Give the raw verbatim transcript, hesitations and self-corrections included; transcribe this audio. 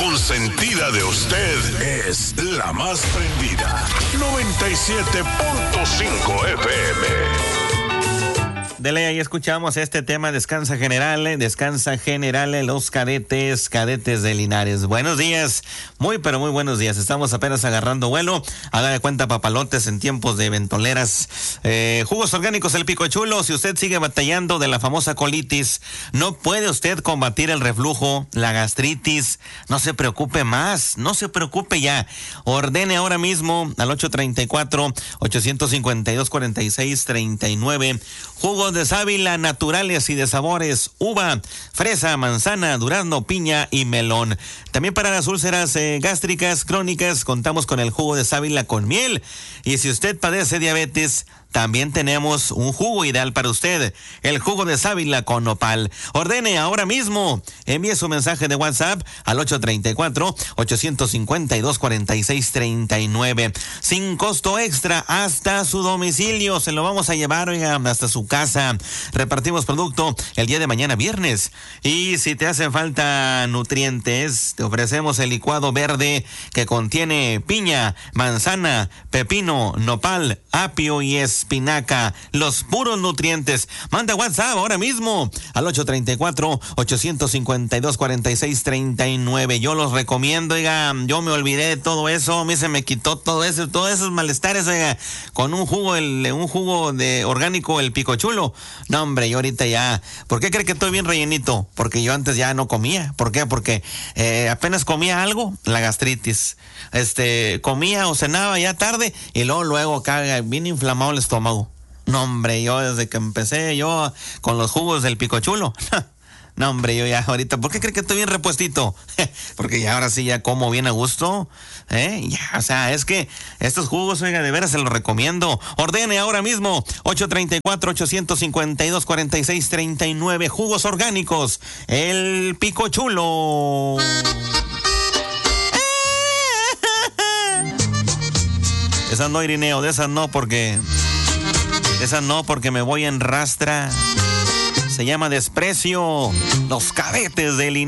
consentida de usted es la más prendida. noventa y siete punto cinco F M. Dele, ahí escuchamos este tema, Descansa General, Descansa General, los cadetes, cadetes de Linares. Buenos días, muy pero muy buenos días. Estamos apenas agarrando vuelo. Haga de cuenta, papalotes en tiempos de ventoleras. Eh, jugos orgánicos El Pico Chulo. Si usted sigue batallando de la famosa colitis, no puede usted combatir el reflujo, la gastritis, no se preocupe más, no se preocupe ya. Ordene ahora mismo al ocho treinta y cuatro, ochocientos cincuenta y dos, cuarenta y seis, treinta y nueve. Jugos de sábila naturales y de sabores, uva, fresa, manzana, durazno, piña y melón. También para las úlceras eh, gástricas crónicas contamos con el jugo de sábila con miel. Y si usted padece diabetes, también tenemos un jugo ideal para usted, el jugo de sábila con nopal. Ordene ahora mismo. Envíe su mensaje de WhatsApp al ocho treinta y cuatro, ochocientos cincuenta y dos, cuarenta y seis, treinta y nueve. Sin costo extra hasta su domicilio. Se lo vamos a llevar, oiga, hasta su casa. Repartimos producto el día de mañana viernes. Y si te hacen falta nutrientes, te ofrecemos el licuado verde que contiene piña, manzana, pepino, nopal, apio y es espinaca, los puros nutrientes. Manda WhatsApp ahora mismo al ocho treinta y cuatro, ochocientos cincuenta y dos, cuarenta y seis, treinta y nueve. Yo los recomiendo, oiga, yo me olvidé de todo eso, a mí se me quitó todo eso, todos esos malestares, oiga, con un jugo, el, un jugo de orgánico, El Pico Chulo. No, hombre, yo ahorita ya, ¿por qué cree que estoy bien rellenito? Porque yo antes ya no comía. ¿Por qué? Porque eh, apenas comía algo, la gastritis. Este, comía o cenaba ya tarde y luego, luego caga, bien inflamado el estómago. No, hombre, yo desde que empecé yo con los jugos del Pico Chulo. No, hombre, yo ya ahorita, ¿por qué cree que estoy bien repuestito? Porque ya ahora sí ya como bien a gusto, ¿eh? Ya, o sea, es que estos jugos, oiga, de veras se los recomiendo. Ordene ahora mismo, ocho treinta y cuatro, ochocientos cincuenta y dos, cuarenta y seis, treinta y nueve, jugos orgánicos, El Pico Chulo. De esas no, Irineo, de esas no, porque... De esas no, porque me voy en rastra. Se llama Desprecio, los cadetes de Linares.